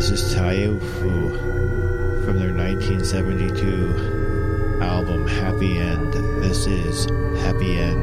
This is Taefu from their 1972 album Happy End. This is Happy End.